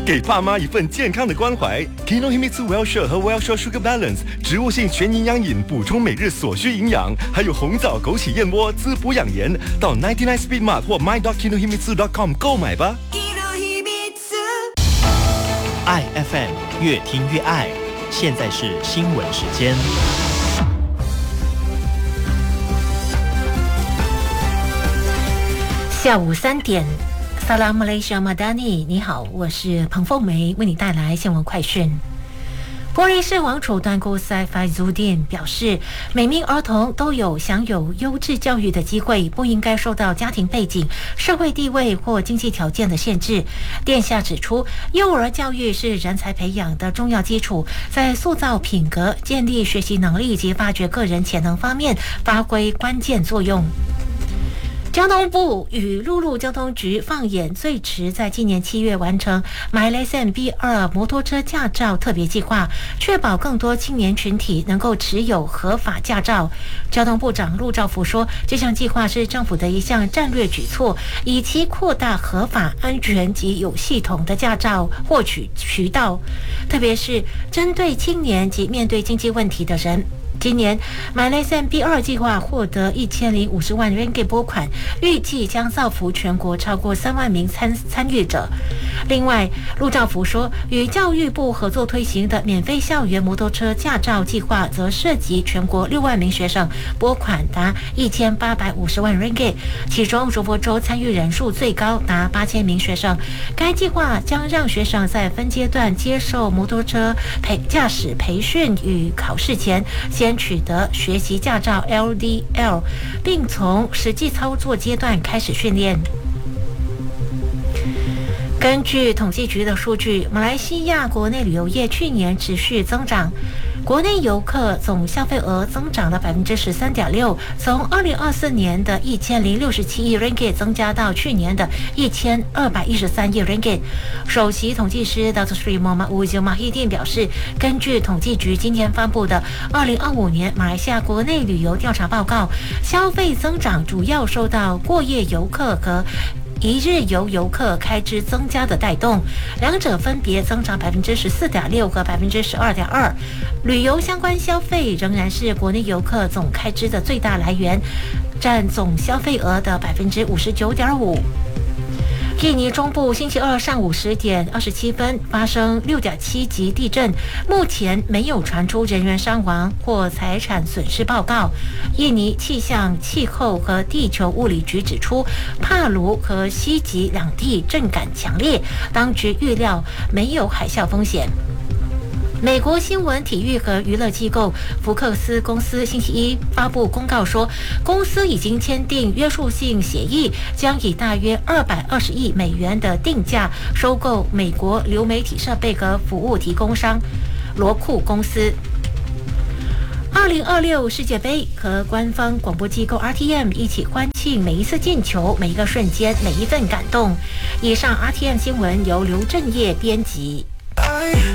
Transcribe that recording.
给爸妈一份健康的关怀。Kinohimitsu Well-Share 和 Well-Share Sugar Balance 植物性全营养饮，补充每日所需营养，还有红枣枸杞燕窝滋补养颜。到99 Speed Mart 或 my.kinohimitsu.com 购买吧。 爱 FM 越听越爱，现在是新闻时间。 下午3点，萨拉马来西亚马达尼，你好，我是彭凤梅，为你带来新闻快讯。玻璃市王储段顾塞法祖丁表示，每名儿童都有享有优质教育的机会，不应该受到家庭背景、社会地位或经济条件的限制。殿下指出，幼儿教育是人才培养的重要基础，在塑造品格、建立学习能力及发掘个人潜能方面发挥关键作用。交通部与陆路交通局放眼最迟在今年7月完成 MyLessons B2 摩托车驾照特别计划，确保更多青年群体能够持有合法驾照。交通部长陆兆福说，这项计划是政府的一项战略举措，以期扩大合法、安全及有系统的驾照获取渠道，特别是针对青年及面对经济问题的人。今年 MyLessons B2 计划获得1050万ringgit拨款，预计将造福全国超过3万名参与者。另外，陆兆福说，与教育部合作推行的免费校园摩托车驾照计划，则涉及全国6万名学生，拨款达1850万ringgit，其中柔佛州参与人数最高，达8000名学生。该计划将让学生在分阶段接受摩托车驾驶培训与考试前，先取得学习驾照 LDL， 并从实际操作阶段开始训练。根据统计局的数据，马来西亚国内旅游业去年持续增长，国内游客总消费额增长了 13.6%， 从2024年的1067亿 ringgit 增加到去年的1213亿 ringgit。首席统计师 Dr. Sri Muhammad Wujud Mahidin 表示，根据统计局今天发布的2025年马来西亚国内旅游调查报告，消费增长主要受到过夜游客和一日游游客开支增加的带动，两者分别增长 14.6% 和 12.2%。旅游相关消费仍然是国内游客总开支的最大来源，占总消费额的 59.5%。印尼中部星期二上午10点27分发生6.7级地震，目前没有传出人员伤亡或财产损失报告。印尼气象、气候和地球物理局指出，帕卢和西吉两地震感强烈，当局预料没有海啸风险。美国新闻、体育和娱乐机构福克斯公司星期一发布公告说，公司已经签订约束性协议，将以大约220亿美元的定价收购美国流媒体设备和服务提供商罗库公司。2026世界杯和官方广播机构 RTM 一起欢庆每一次进球、每一个瞬间、每一份感动。以上 RTM 新闻由刘正业编辑。